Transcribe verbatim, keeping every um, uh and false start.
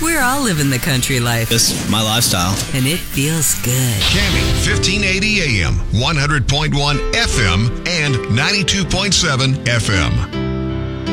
We're all living the country life. It's my lifestyle. And it feels good. Cammy, fifteen eighty A M, one hundred point one F M, and ninety-two point seven F M.